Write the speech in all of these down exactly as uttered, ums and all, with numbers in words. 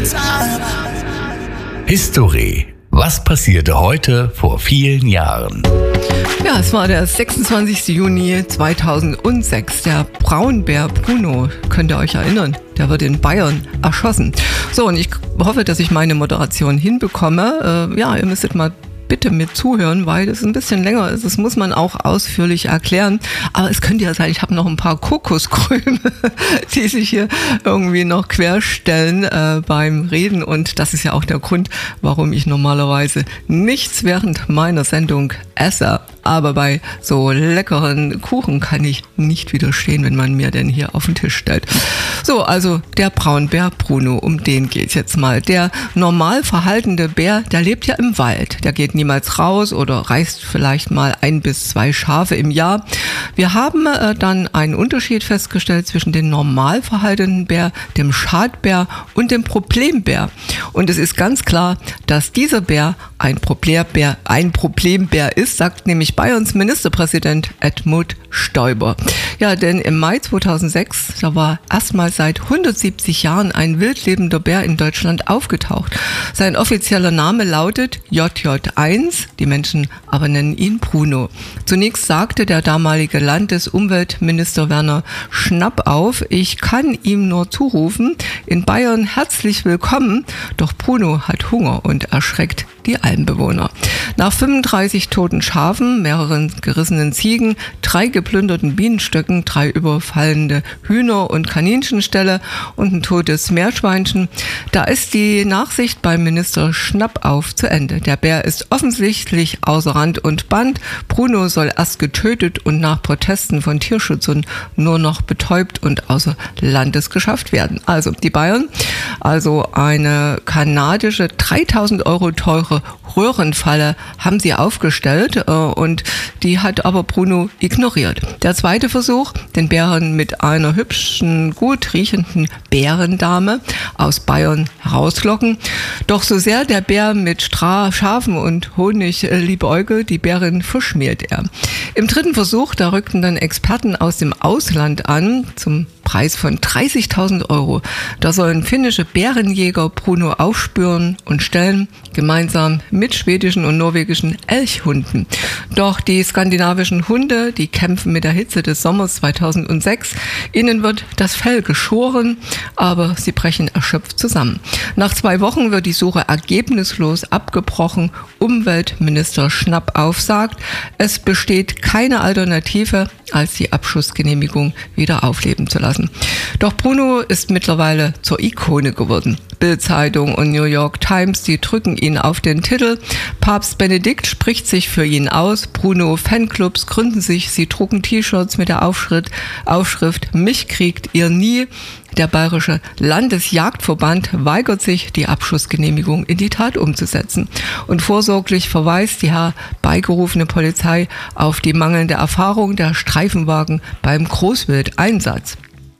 History. Was passierte heute vor vielen Jahren? Ja, es war der sechsundzwanzigster Juni zweitausendsechs. Der Braunbär Bruno, könnt ihr euch erinnern, der wird in Bayern erschossen. So, und ich hoffe, dass ich meine Moderation hinbekomme. Äh, ja, ihr müsstet mal bitte mir zuhören, weil das ein bisschen länger ist. Das muss man auch ausführlich erklären. Aber es könnte ja sein, ich habe noch ein paar Kokoskrüme, die sich hier irgendwie noch querstellen äh, beim Reden. Und das ist ja auch der Grund, warum ich normalerweise nichts während meiner Sendung esse. Aber bei so leckeren Kuchen kann ich nicht widerstehen, wenn man mir den hier auf den Tisch stellt. So, also der Braunbär Bruno, um den geht's jetzt mal. Der normal verhaltende Bär, der lebt ja im Wald. Der geht niemals raus oder reißt vielleicht mal ein bis zwei Schafe im Jahr. Wir haben äh, dann einen Unterschied festgestellt zwischen dem normal verhaltenden Bär, dem Schadbär und dem Problembär. Und es ist ganz klar, dass dieser Bär ein Problembär, ein Problembär ist, sagt nämlich Bayerns Ministerpräsident Edmund Stoiber. Ja, denn im Mai zweitausendsechs, da war erstmals seit hundertsiebzig Jahren ein wildlebender Bär in Deutschland aufgetaucht. Sein offizieller Name lautet J J eins, die Menschen aber nennen ihn Bruno. Zunächst sagte der damalige Landesumweltminister Werner Schnappauf, ich kann ihm nur zurufen, in Bayern herzlich willkommen, doch Bruno hat Hunger und erschreckt die Almbewohner. Nach fünfunddreißig toten Schafen, mehreren gerissenen Ziegen, drei geplünderten Bienenstöcken, drei überfallende Hühner- und Kaninchenställe und ein totes Meerschweinchen, da ist die Nachsicht beim Minister Schnappauf zu Ende. Der Bär ist offensichtlich außer Rand und Band. Bruno soll erst getötet und nach Protesten von Tierschützern nur noch betäubt und außer Landes geschafft werden. Also die Bayern, also eine kanadische dreitausend Euro teure Röhrenfalle haben sie aufgestellt äh, und die hat aber Bruno ignoriert. Der zweite Versuch, den Bären mit einer hübschen, gut riechenden Bärendame aus Bayern herauslocken. Doch so sehr der Bär mit Stra- Schafen und Honig äh, liebäugelt, die Bärin verschmäht er. Im dritten Versuch, da rückten dann Experten aus dem Ausland an, zum Preis von dreißigtausend Euro. Da sollen finnische Bärenjäger Bruno aufspüren und stellen, gemeinsam mit schwedischen und norwegischen Elchhunden. Doch die skandinavischen Hunde, die kämpfen mit der Hitze des Sommers zweitausendsechs. Ihnen wird das Fell geschoren, aber sie brechen erschöpft zusammen. Nach zwei Wochen wird die Suche ergebnislos abgebrochen. Umweltminister Schnappauf sagt, es besteht keine Alternative, als die Abschussgenehmigung wieder aufleben zu lassen. Doch Bruno ist mittlerweile zur Ikone geworden. Bild-Zeitung und New York Times, die drücken ihn auf den Titel. Papst Benedikt spricht sich für ihn aus. Bruno-Fanclubs gründen sich. Sie drucken T-Shirts mit der Aufschrift, Aufschrift Mich kriegt ihr nie. Der Bayerische Landesjagdverband weigert sich, die Abschussgenehmigung in die Tat umzusetzen. Und vorsorglich verweist die herbeigerufene Polizei auf die mangelnde Erfahrung der Streifenwagen beim Großwildeinsatz.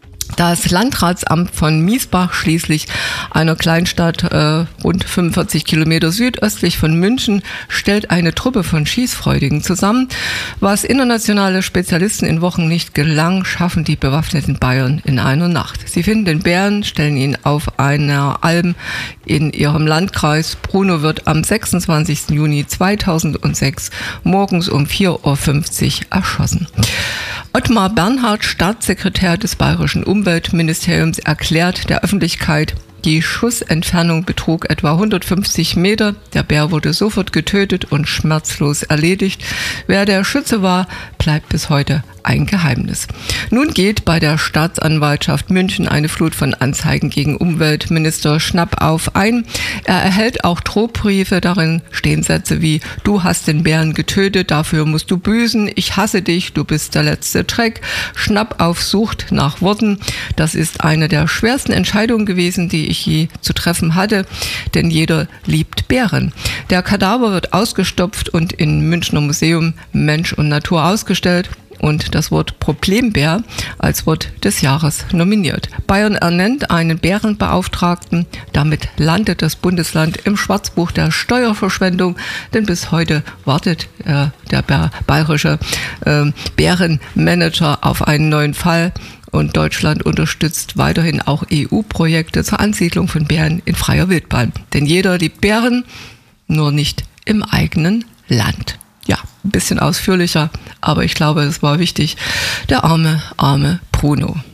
Das Landratsamt von Miesbach, schließlich einer Kleinstadt äh, rund fünfundvierzig Kilometer südöstlich von München, stellt eine Truppe von Schießfreudigen zusammen. Was internationale Spezialisten in Wochen nicht gelang, schaffen die bewaffneten Bayern in einer Nacht. Sie finden den Bären, stellen ihn auf einer Alm in ihrem Landkreis. Bruno wird am sechsundzwanzigster Juni zweitausendsechs morgens um vier Uhr fünfzig erschossen. Ottmar Bernhard, Staatssekretär des Bayerischen Umweltministeriums, erklärt der Öffentlichkeit, die Schussentfernung betrug etwa hundertfünfzig Meter. Der Bär wurde sofort getötet und schmerzlos erledigt. Wer der Schütze war, bleibt bis heute ein Geheimnis. Nun geht bei der Staatsanwaltschaft München eine Flut von Anzeigen gegen Umweltminister Schnappauf ein. Er erhält auch Drohbriefe, darin stehen Sätze wie: Du hast den Bären getötet, dafür musst du büßen, ich hasse dich, du bist der letzte Dreck. Schnappauf sucht nach Worten. Das ist eine der schwersten Entscheidungen gewesen, die ich je zu treffen hatte, denn jeder liebt Bären. Der Kadaver wird ausgestopft und im Münchner Museum Mensch und Natur ausgestellt und das Wort Problembär als Wort des Jahres nominiert. Bayern ernennt einen Bärenbeauftragten. Damit landet das Bundesland im Schwarzbuch der Steuerverschwendung, denn bis heute wartet äh, der bayerische äh, Bärenmanager auf einen neuen Fall. Und Deutschland unterstützt weiterhin auch E U-Projekte zur Ansiedlung von Bären in freier Wildbahn. Denn jeder liebt Bären, nur nicht im eigenen Land. Ja, ein bisschen ausführlicher, aber ich glaube, es war wichtig. Der arme, arme Bruno.